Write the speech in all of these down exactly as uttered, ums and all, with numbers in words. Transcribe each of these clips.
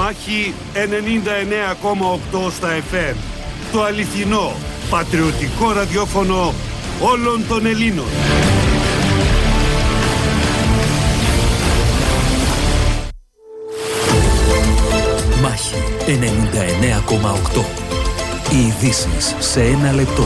Μάχη ενενήντα εννέα κόμμα οκτώ στα εφ εμ. Το αληθινό, πατριωτικό ραδιόφωνο όλων των Ελλήνων. Μάχη ενενήντα εννέα κόμμα οκτώ. Οι ειδήσεις σε ένα λεπτό.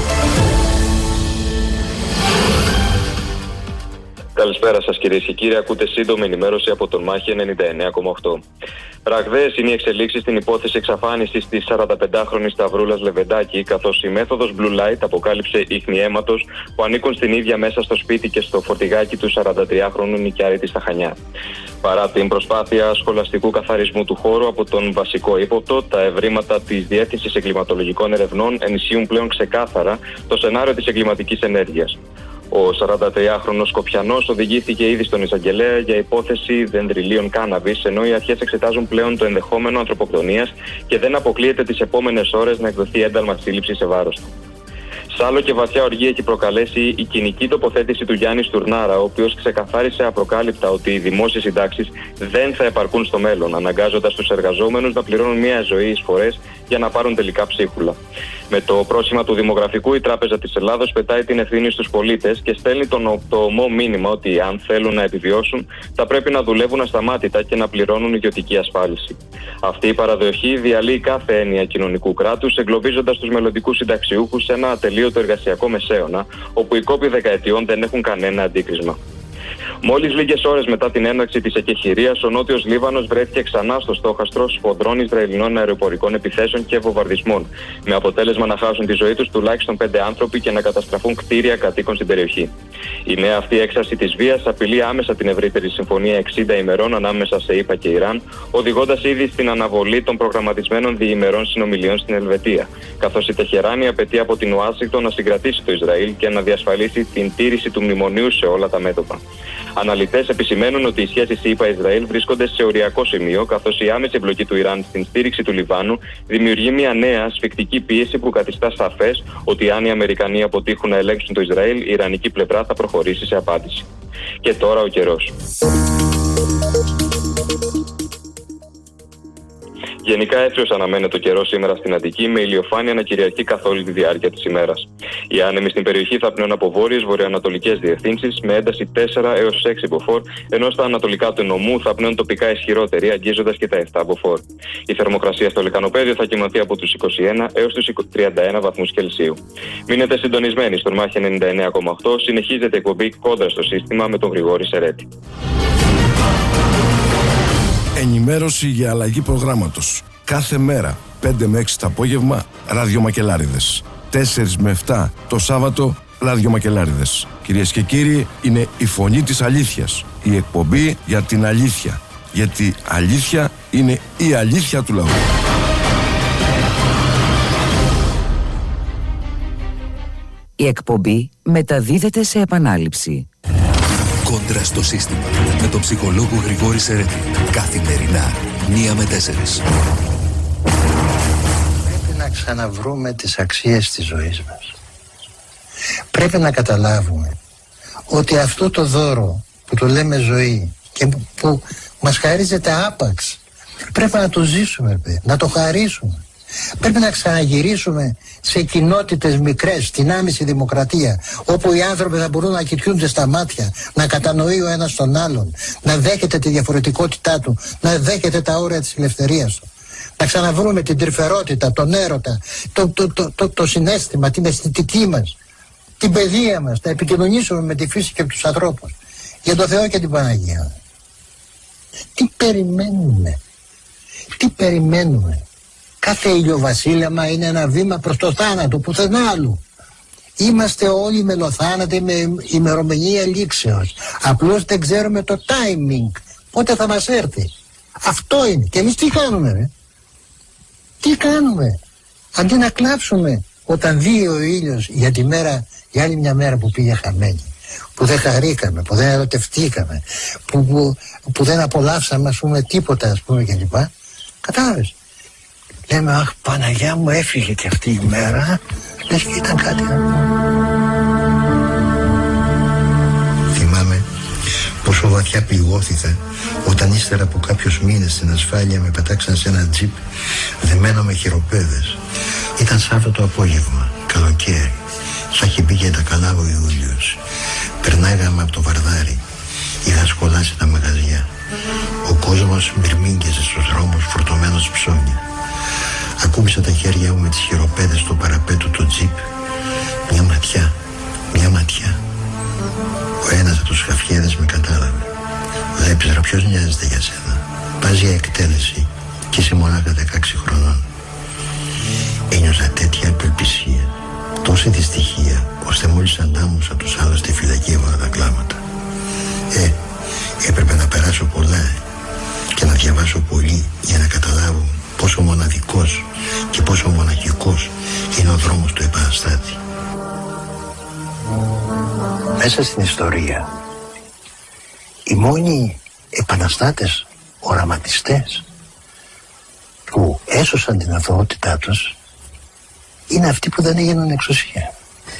Καλησπέρα σας κυρίες και κύριοι. Ακούτε σύντομη ενημέρωση από τον Μάχη ενενήντα εννέα κόμμα οκτώ. Ραγδαίες είναι οι εξελίξεις στην υπόθεση εξαφάνισης της σαρανταπεντάχρονης Σταυρούλας Λεβεντάκη, καθώς η μέθοδος Blue Light αποκάλυψε ίχνη αίματος που ανήκουν στην ίδια μέσα στο σπίτι και στο φορτηγάκι του σαραντατριάχρονου νοικιάρη της στα Χανιά. Παρά την προσπάθεια σχολαστικού καθαρισμού του χώρου από τον βασικό ύποπτο, τα ευρήματα της Διεύθυνσης Εγκληματολογικών Ερευνών ενισχύουν πλέον ξεκάθαρα το σενάριο της εγκληματικής ενέργειας. Ο σαραντατριάχρονος Σκοπιανός οδηγήθηκε ήδη στον εισαγγελέα για υπόθεση δενδριλίων κάναβης, ενώ οι αρχές εξετάζουν πλέον το ενδεχόμενο ανθρωποκτονίας και δεν αποκλείεται τις επόμενες ώρες να εκδοθεί ένταλμα σύλληψης σε βάρος του. Σάλο και βαθιά οργή έχει προκαλέσει η κοινική τοποθέτηση του Γιάννη Στουρνάρα, ο οποίος ξεκαθάρισε απροκάλυπτα ότι οι δημόσιες συντάξεις δεν θα επαρκούν στο μέλλον, αναγκάζοντας τους εργαζόμενους να πληρώνουν μια ζωή εισφορές για να πάρουν τελικά ψίχουλα. Με το πρόσημα του δημογραφικού, η Τράπεζα της Ελλάδος πετάει την ευθύνη στους πολίτες και στέλνει τον το ομό μήνυμα ότι αν θέλουν να επιβιώσουν, θα πρέπει να δουλεύουν ασταμάτητα και να πληρώνουν ιδιωτική ασφάλιση. Αυτή η παραδοχή διαλύει κάθε έννοια κοινωνικού κράτους, εγκλωβίζοντας τους μελλοντικούς συνταξιούχους σε ένα ατελείωτο εργασιακό μεσαίωνα, όπου οι κόποι δεκαετιών δεν έχουν κανένα αντίκρισμα. Μόλις λίγες ώρες μετά την έναρξη της εκεχηρίας, ο Νότιος Λίβανος βρέθηκε ξανά στο στόχαστρο σφοδρών Ισραηλινών αεροπορικών επιθέσεων και βομβαρδισμών, με αποτέλεσμα να χάσουν τη ζωή τους τουλάχιστον πέντε άνθρωποι και να καταστραφούν κτίρια κατοίκων στην περιοχή. Η νέα αυτή έξαρση της βίας απειλεί άμεσα την ευρύτερη συμφωνία εξήντα ημερών ανάμεσα σε ΗΠΑ και Ιράν, οδηγώντας ήδη στην αναβολή των προγραμματισμένων διημερών συνομιλιών στην Ελβετία, καθώς η Τεχεράνη απαιτεί από την Ουάσιγκτον να συγκρατήσει το Ισραήλ και να διασφαλίσει την τήρηση του μνημονίου σε όλα τα μέτωπα. Αναλυτές επισημαίνουν ότι οι σχέσεις ΗΠΑ-Ισραήλ βρίσκονται σε οριακό σημείο, καθώς η άμεση εμπλοκή του Ιράν στην στήριξη του Λιβάνου δημιουργεί μια νέα ασφικτική πίεση που καθιστά σαφές ότι αν οι Αμερικανοί αποτύχουν να ελέγξουν το Ισραήλ, η Ιρανική πλευρά θα προχωρήσει σε απάντηση. Και τώρα ο καιρός. Γενικά έθριος αναμένεται το καιρό σήμερα στην Αττική, με ηλιοφάνεια να κυριαρχεί καθ' όλη τη διάρκεια της ημέρας. Οι άνεμοι στην περιοχή θα πνέουν από βόρειες βορειοανατολικές διευθύνσεις με ένταση τέσσερα έως έξι μποφόρ, ενώ στα ανατολικά του νομού θα πνέουν τοπικά ισχυρότεροι, αγγίζοντας και τα επτά μποφόρ. Η θερμοκρασία στο λεκανοπέδιο θα κυμανθεί από τους είκοσι ένα έως τους τριάντα ένα βαθμούς Κελσίου. Μείνετε συντονισμένοι στον Μάχη ενενήντα εννέα κόμμα οκτώ, συνεχίζεται η εκπομπή Κόντρα στο σύστημα με τον Γρηγόρη Σερέτη. Ενημέρωση για αλλαγή προγράμματος. Κάθε μέρα, πέντε με έξι το απόγευμα, ραδιομακελάριδες. τέσσερα με επτά το Σάββατο, ραδιομακελάριδες. Κυρίες και κύριοι, είναι η φωνή της αλήθειας. Η εκπομπή για την αλήθεια. Γιατί αλήθεια είναι η αλήθεια του λαού. Η εκπομπή μεταδίδεται σε επανάληψη. Κόντρα στο σύστημα με τον ψυχολόγο Γρηγόρη Σερέτη. Καθημερινά, μία με τέσσερις. Πρέπει να ξαναβρούμε τις αξίες της ζωής μας. Πρέπει να καταλάβουμε ότι αυτό το δώρο που το λέμε ζωή και που μας χαρίζεται άπαξ, πρέπει να το ζήσουμε, να το χαρίσουμε. Πρέπει να ξαναγυρίσουμε σε κοινότητες μικρές, στην άμεση δημοκρατία, όπου οι άνθρωποι θα μπορούν να κοιτιούνται στα μάτια, να κατανοεί ο ένας τον άλλον, να δέχεται τη διαφορετικότητά του, να δέχεται τα όρια της ελευθερίας του. Να ξαναβρούμε την τρυφερότητα, τον έρωτα, το, το, το, το, το συναίσθημα, την αισθητική μας, την παιδεία μας, να επικοινωνήσουμε με τη φύση και τους ανθρώπους. Για το Θεό και την Παναγία. Τι περιμένουμε, τι περιμένουμε. Κάθε ηλιοβασίλεμα είναι ένα βήμα προς το θάνατο, πουθενά άλλου. Είμαστε όλοι μελοθάνατοι με ημερομηνία λήξεως. Απλώς δεν ξέρουμε το timing, πότε θα μας έρθει. Αυτό είναι. Και εμείς τι κάνουμε, ρε? Τι κάνουμε? Αντί να κλάψουμε όταν δει ο ήλιος για τη μέρα, για άλλη μια μέρα που πήγε χαμένη, που δεν χαρήκαμε, που δεν ερωτευτήκαμε, που, που, που δεν απολαύσαμε, ας πούμε, τίποτα, ας πούμε, κλπ. Κατάλαβες? Λέμε, αχ, Παναγιά μου, έφυγε και αυτή η μέρα. Λες και ήταν κάτι. Θυμάμαι πως πόσο βαθιά πληγώθηκα όταν ύστερα από κάποιους μήνες στην ασφάλεια με πετάξαν σε ένα τζιπ δεμένο με χειροπέδες. Ήταν Σάββατο απόγευμα, καλοκαίρι. Θα είχε μπει και τα καλά ο Ιούλιος. Περνάγαμε από το Βαρδάρι. Είχα σκολάσει τα μαγαζιά. Ο κόσμος μυρμήγκεζε στους δρόμους φορτωμένος ψώνια. Ακούμπησα τα χέρια μου με τις χειροπέδες στο παραπέτου του τζιπ. Μια ματιά, μια ματιά. Ο ένας από τους χαφιέδες με κατάλαβε. Βλέπεις ρε, ποιος νοιάζεται για σένα? Πας για εκτέλεση και είσαι μονάχα δεκαέξι χρονών. Ένιωσα τέτοια απελπισία, τόση δυστυχία, ώστε μόλις αντάμωσα τους άλλους στη φυλακή έβαλα τα κλάματα. Ε, έπρεπε να περάσω πολλά και να διαβάσω πολύ για να καταλάβω πόσο μοναδικός και πόσο μοναχικός είναι ο δρόμος του επαναστάτη. Μέσα στην ιστορία, οι μόνοι επαναστάτες, οραματιστές που έσωσαν την αθωότητά τους είναι αυτοί που δεν έγιναν εξουσία.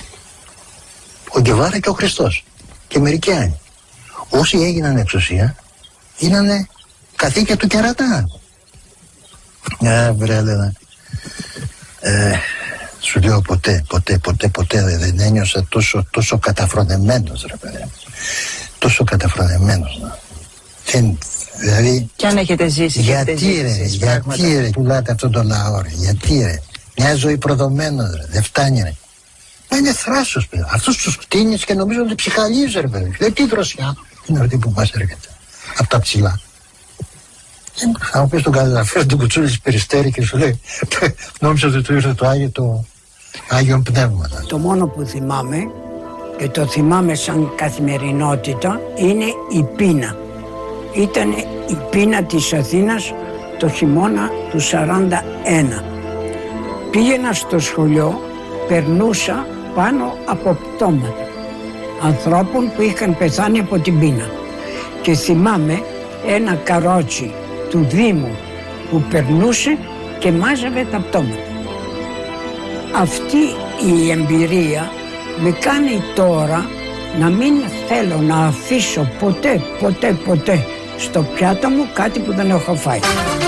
Ο Γκεβάρα και ο Χριστός και μερικοί άλλοι. Όσοι έγιναν εξουσία γίνανε καθήκια του κερατά. Α, βρε, Λένα. Ε, σου λέω ποτέ, ποτέ, ποτέ, ποτέ δεν ένιωσα τόσο, τόσο καταφρονεμένος, ρε παιδί. Τόσο καταφρονεμένος. Δεν, δηλαδή... Κι αν έχετε ζήσει, γιατί ζήσει, ρε, ζήσει, γιατί πράγματα. ρε, πουλάτε αυτόν τον λαό, ρε, γιατί ρε. Μια ζωή προδομένος, ρε, δεν φτάνει, ρε. Μα είναι θράσος, παιδί. Αυτούς τους κτίνεις και νομίζω ότι ψυχαλίζει, ρε, παιδί. Λέει, τι δροσιά είναι αυτή που μας έρχεται. Απ' τα ψηλά. Θα μου πεις τον καταγραφείο του κουτσούλης Περιστέρη και σου λέει, νόμιζα ότι του ήρθε το Άγιο, το Άγιον Πνεύμα. Το μόνο που θυμάμαι, και το θυμάμαι σαν καθημερινότητα, είναι η πείνα. Ήταν η πείνα της Αθήνας το χειμώνα του σαράντα ένα. Πήγαινα στο σχολείο, περνούσα πάνω από πτώματα ανθρώπων που είχαν πεθάνει από την πείνα. Και θυμάμαι ένα καρότσι του Δήμου που περνούσε και μάζευε τα πτώματα. Αυτή η εμπειρία με κάνει τώρα να μην θέλω να αφήσω ποτέ, ποτέ, ποτέ στο πιάτο μου κάτι που δεν έχω φάει.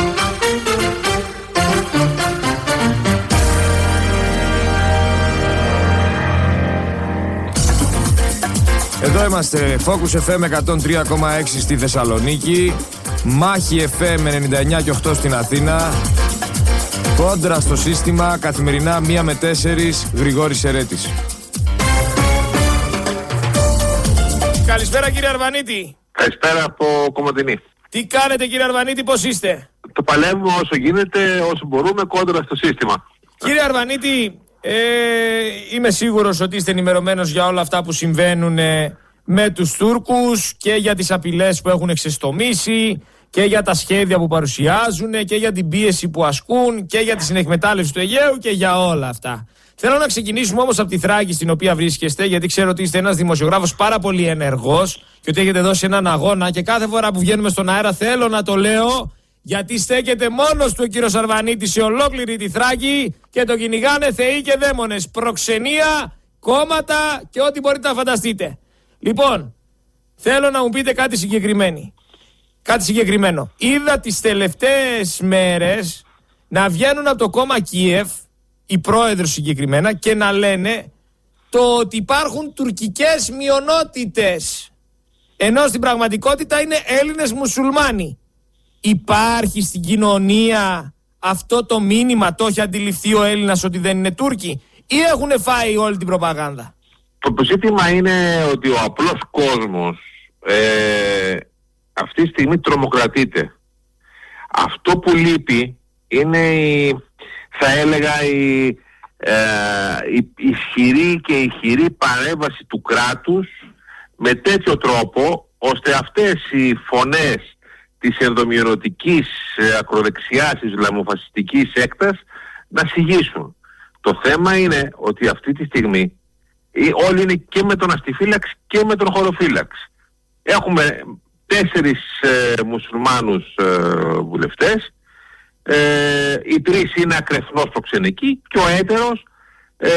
Εδώ είμαστε, Focus εφ εμ εκατόν τρία κόμμα έξι στη Θεσσαλονίκη, Μάχη εφ εμ ενενήντα εννιά και οκτώ στην Αθήνα, Κόντρα στο σύστημα, καθημερινά μία με τέσσερις, Γρηγόρης Ερέτης. Καλησπέρα κύριε Αρβανίτη. Καλησπέρα από Κομοτηνή. Τι κάνετε κύριε Αρβανίτη, πώς είστε? Το παλεύουμε όσο γίνεται, όσο μπορούμε, κόντρα στο σύστημα. Κύριε Αρβανίτη, ε, είμαι σίγουρος ότι είστε ενημερωμένος για όλα αυτά που συμβαίνουν ε, με τους Τούρκους και για τις απειλές που έχουν εξεστομίσει και για τα σχέδια που παρουσιάζουν και για την πίεση που ασκούν και για τη συνεκμετάλλευση του Αιγαίου και για όλα αυτά. Θέλω να ξεκινήσουμε όμως από τη Θράκη στην οποία βρίσκεστε, γιατί ξέρω ότι είστε ένας δημοσιογράφος πάρα πολύ ενεργός και ότι έχετε δώσει έναν αγώνα και κάθε φορά που βγαίνουμε στον αέρα θέλω να το λέω, γιατί στέκεται μόνος του ο κύριος Αρβανίτης σε ολόκληρη τη Θράκη και το κυνηγάνε θεοί και δαίμονες, προξενία, κόμματα και ό,τι μπορείτε να φανταστείτε. Λοιπόν, θέλω να μου πείτε κάτι συγκεκριμένο. Κάτι συγκεκριμένο. Είδα τις τελευταίες μέρες να βγαίνουν από το κόμμα Κίεφ, οι πρόεδρος συγκεκριμένα, και να λένε το ότι υπάρχουν τουρκικές μειονότητες, ενώ στην πραγματικότητα είναι Έλληνες μουσουλμάνοι. Υπάρχει στην κοινωνία αυτό το μήνυμα, το έχει αντιληφθεί ο Έλληνας ότι δεν είναι Τούρκοι, ή έχουν φάει όλη την προπαγάνδα? Το ζήτημα είναι ότι ο απλός κόσμος ε, αυτή τη στιγμή τρομοκρατείται. Αυτό που λείπει είναι η, θα έλεγα η, ε, η ισχυρή και ισχυρή παρέμβαση του κράτους με τέτοιο τρόπο ώστε αυτές οι φωνές της ενδομειονοτικής ε, ακροδεξιάς ισλαμοφασιστικής έκτας να σιγήσουν. Το θέμα είναι ότι αυτή τη στιγμή όλοι είναι και με τον αστιφύλαξη και με τον χωροφύλαξη. Έχουμε τέσσερις ε, μουσουλμάνους ε, βουλευτές, ε, οι τρεις είναι ακρεφνώς προξενικοί και ο έτερος ε,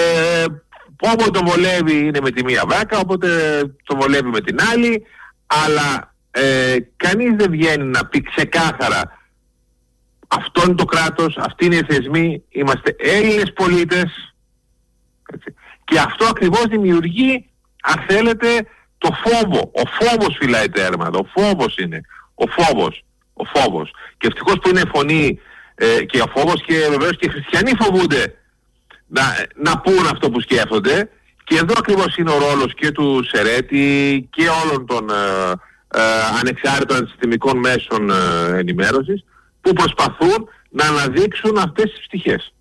όποτε τον βολεύει είναι με τη μία βράκα, όποτε τον βολεύει με την άλλη, αλλά ε, κανείς δεν βγαίνει να πει ξεκάθαρα αυτό είναι το κράτος, αυτοί είναι οι θεσμοί, είμαστε Έλληνες πολίτες, έτσι. Και αυτό ακριβώς δημιουργεί, αν θέλετε, το φόβο. Ο φόβος φυλάει τέρματα, ο φόβος είναι, ο φόβος, ο φόβος. Και ευτυχώς που είναι φωνή ε, και ο φόβος, και βεβαίως και οι χριστιανοί φοβούνται να, να πούν αυτό που σκέφτονται. Και εδώ ακριβώς είναι ο ρόλος και του Σερέτη και όλων των ε, ε, ανεξάρτητων αντισυστημικών μέσων ε, ενημέρωσης, που προσπαθούν να αναδείξουν αυτές τις πτυχές.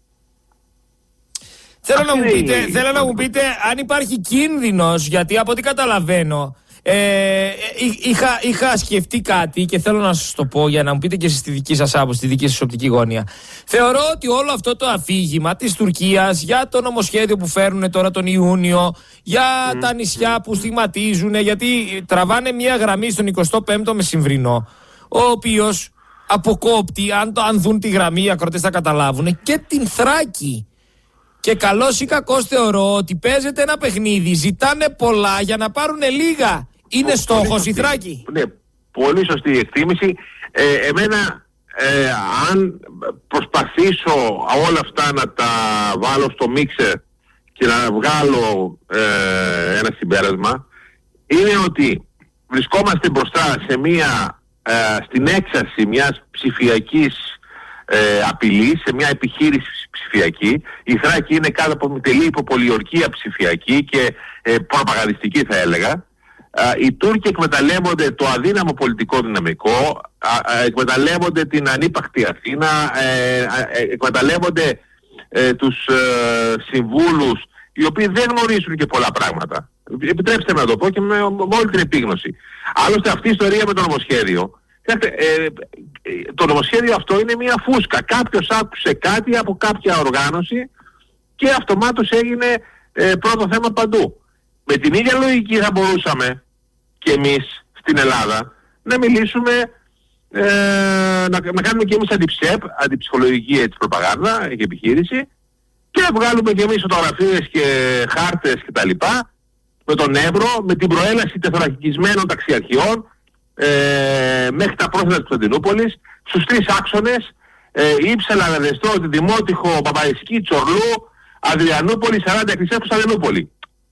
Θέλω να, μου πείτε, θέλω να μου πείτε αν υπάρχει κίνδυνος, γιατί από ό,τι καταλαβαίνω ε, είχα, είχα σκεφτεί κάτι και θέλω να σας το πω για να μου πείτε και εσείς τη δική σας άποψη, τη δική σας οπτική γωνία. Θεωρώ ότι όλο αυτό το αφήγημα της Τουρκίας για το νομοσχέδιο που φέρνουν τώρα τον Ιούνιο, για mm. τα νησιά που στιγματίζουν, γιατί τραβάνε μια γραμμή στον εικοστό πέμπτο Μεσημβρινό, ο οποίος αποκόπτει, αν, το, αν δουν τη γραμμή οι ακροτές θα καταλάβουν, και την Θράκη. Και καλώς ή κακώς θεωρώ ότι παίζεται ένα παιχνίδι, ζητάνε πολλά για να πάρουν λίγα. Είναι Πο, στόχος η Θράκη. Ναι, πολύ σωστή η εκτίμηση. Ε, εμένα, ε, αν προσπαθήσω όλα αυτά να τα βάλω στο μίξερ και να βγάλω ε, ένα συμπέρασμα, είναι ότι βρισκόμαστε μπροστά σε μία, ε, στην έξαρση μιας ψηφιακής ε, απειλής, σε μια επιχείρηση ψηφιακή. Η Θράκη είναι κάτω από τελή υποπολιορκία ψηφιακή και ε, προπαγανδιστική, θα έλεγα. Ε, οι Τούρκοι εκμεταλλεύονται το αδύναμο πολιτικό δυναμικό, ε, εκμεταλλεύονται την ανύπαρκτη Αθήνα, ε, ε, εκμεταλλεύονται ε, τους ε, συμβούλους, οι οποίοι δεν γνωρίζουν και πολλά πράγματα. Επιτρέψτε με να το πω και με, με όλη την επίγνωση. Άλλωστε αυτή η ιστορία με το νομοσχέδιο, ε, το νομοσχέδιο αυτό είναι μια φούσκα. Κάποιος άκουσε κάτι από κάποια οργάνωση και αυτομάτως έγινε ε, πρώτο θέμα παντού. Με την ίδια λογική θα μπορούσαμε και εμείς στην Ελλάδα να μιλήσουμε, ε, να, να κάνουμε και εμείς αντιψέπ, αντιψυχολογική έτσι, προπαγάνδα και επιχείρηση, και να βγάλουμε και εμείς φωτογραφίες και χάρτες κτλ. Με τον Εύρο, με την προέλαση τεθωρακισμένων ταξιαρχιών ε, μέχρι τα πρόσφατα της Κωνσταντινούπολης, στους τρεις άξονες, ε, Ήψελα, Λαδεστό, Δημότυχο, Παπαϊσκή, Τσορλού, Αδριανούπολη, σαράντα εκκλησίες του Κωνσταντινούπολη.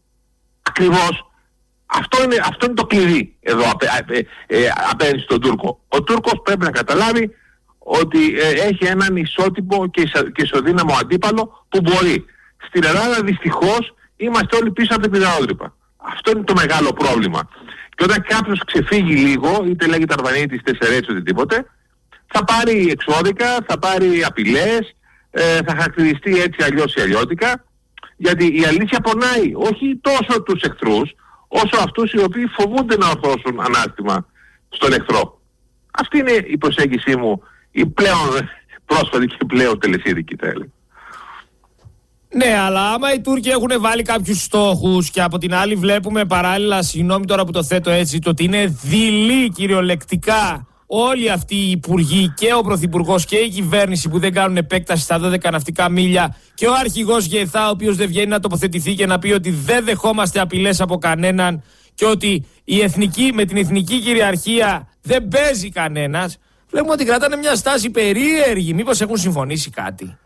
Ακριβώς αυτό είναι, αυτό είναι το κλειδί εδώ απέ, ε, ε, απέναντι στον Τούρκο. Ο Τούρκος πρέπει να καταλάβει ότι ε, έχει έναν ισότιμο και, ισο, και ισοδύναμο αντίπαλο που μπορεί. Στην Ελλάδα δυστυχώς είμαστε όλοι πίσω από την πιδαόδρυπα. Αυτό είναι το μεγάλο πρόβλημα. Και όταν κάποιος ξεφύγει λίγο, είτε λέγεται Αρβανίτης, Τεσσερέτης, οτιδήποτε, θα πάρει εξώδικα, θα πάρει απειλές, ε, θα χαρακτηριστεί έτσι αλλιώς ή αλλιώτικα, γιατί η αλήθεια πονάει όχι τόσο τους εχθρούς, όσο αυτούς οι οποίοι φοβούνται να ορθώσουν ανάστημα στον εχθρό. Αυτή είναι η προσέγγιση μου, η πλέον πρόσφατη και πλέον τελεσίδικη, θα έλεγα. Ναι, αλλά άμα οι Τούρκοι έχουν βάλει κάποιους στόχους και από την άλλη βλέπουμε παράλληλα, συγγνώμη τώρα που το θέτω έτσι, το ότι είναι δειλοί κυριολεκτικά όλοι αυτοί οι υπουργοί και ο πρωθυπουργός και η κυβέρνηση που δεν κάνουν επέκταση στα δώδεκα ναυτικά μίλια, και ο αρχηγός Γεθά, ο οποίος δεν βγαίνει να τοποθετηθεί και να πει ότι δεν δεχόμαστε απειλές από κανέναν και ότι η εθνική, με την εθνική κυριαρχία δεν παίζει κανένας, βλέπουμε ότι κρατάνε μια στάση περίεργη. Μήπως έχουν συμφωνήσει κάτι?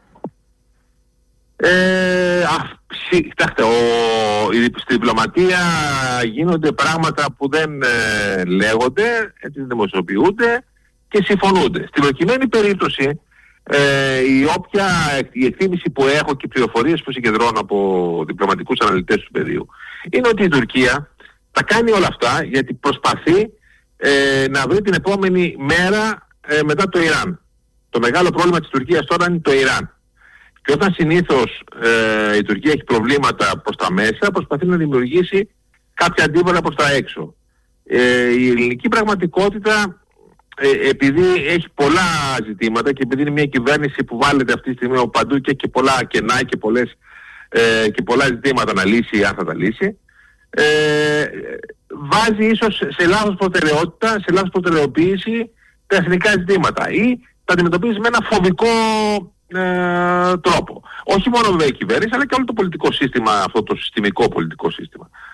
Ε, α, κοιτάξτε, ο, στη διπλωματία γίνονται πράγματα που δεν ε, λέγονται, έτσι δημοσιοποιούνται και συμφωνούνται. Στην προκειμένη περίπτωση, ε, η όποια η εκτίμηση που έχω και οι πληροφορίες που συγκεντρώνω από διπλωματικούς αναλυτές του πεδίου, είναι ότι η Τουρκία τα κάνει όλα αυτά γιατί προσπαθεί ε, να βρει την επόμενη μέρα ε, μετά το Ιράν. Το μεγάλο πρόβλημα της Τουρκίας τώρα είναι το Ιράν. Και όταν συνήθως ε, η Τουρκία έχει προβλήματα προς τα μέσα, προσπαθεί να δημιουργήσει κάποια αντίβολα προς τα έξω. Ε, η ελληνική πραγματικότητα, ε, επειδή έχει πολλά ζητήματα και επειδή είναι μια κυβέρνηση που βάλετε αυτή τη στιγμή παντού και, και πολλά κενά και, πολλές, ε, και πολλά ζητήματα να λύσει, αν θα τα λύσει, ε, βάζει ίσως σε λάθος προτεραιότητα, σε λάθος προτεραιοποίηση τα εθνικά ζητήματα ή τα αντιμετωπίζει με ένα φοβικό Ε, τρόπο. Όχι μόνο βέβαια η κυβέρνηση, αλλά και όλο το πολιτικό σύστημα, αυτό το συστημικό πολιτικό σύστημα.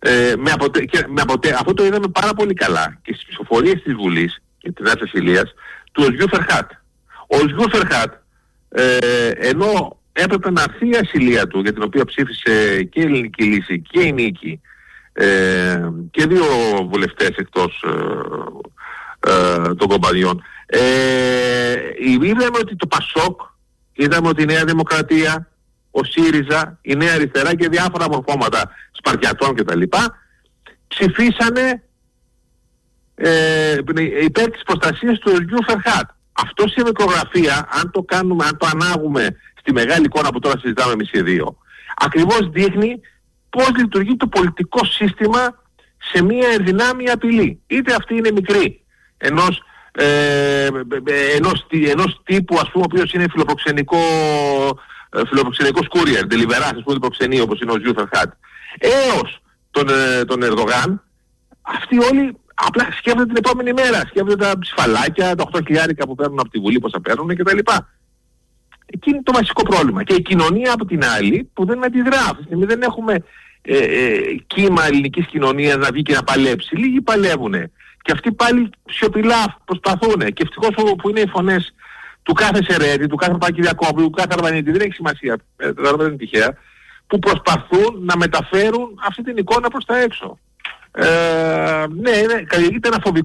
Ε, με αποτε... και με αποτε... Αυτό το είδαμε πάρα πολύ καλά και στις ψηφοφορίες της Βουλής και της Νέας Ασυλίας του Οσγιού Φερχάτ. Ο Οσγιού Φερχάτ, ε, ενώ έπρεπε να έρθει η ασυλία του, για την οποία ψήφισε και η Ελληνική Λύση και η Νίκη, ε, και δύο βουλευτές εκτός ε, ε, των κομπαδιών, ε, είδαμε ότι το Πασόκ, είδαμε ότι η Νέα Δημοκρατία, ο ΣΥΡΙΖΑ, η Νέα Αριστερά και διάφορα μορφώματα Σπαρτιατών κτλ. Ψηφίσανε ε, υπέρ της προστασίας του Οσγιού Φερχάτ. Αυτό σε μικρογραφία, αν το κάνουμε, αν το ανάγουμε στη μεγάλη εικόνα που τώρα συζητάμε εμείς οι δύο, ακριβώς δείχνει πώς λειτουργεί το πολιτικό σύστημα σε μια ενδυνάμει απειλή. Είτε αυτή είναι μικρή, ενός, ε, ενός, ενός τύπου, ας πούμε, ο οποίος είναι φιλοπροξενικό, φιλοπροξενικός courier, deliverance, ας πούμε, προξενεί, όπως είναι ο Οσγιού Φερχάτ, έως τον, τον Ερδογάν, αυτοί όλοι απλά σκέφτονται την επόμενη μέρα, σκέφτονται τα ψηφαλάκια, τα οκτώ χιλιάρικα που παίρνουν από τη Βουλή, πόσα παίρνουν κτλ. Εκεί είναι το βασικό πρόβλημα. Και η κοινωνία από την άλλη που δεν αντιδρά. Αυτή τη στιγμή δεν έχουμε ε, ε, κύμα ελληνικής κοινωνίας να βγει και να παλέψει. Λίγοι παλεύουνε. Και αυτοί πάλι σιωπηλά προσπαθούν. Και ευτυχώς που είναι οι φωνές του κάθε Σερέτη, του κάθε Παπακυριακόπουλου, του κάθε Αρβανίτη, δεν έχει σημασία, δεν είναι τυχαία, που προσπαθούν να μεταφέρουν αυτή την εικόνα προς τα έξω. Ε, ναι, είναι, καλλιεργείται ένα φοβικό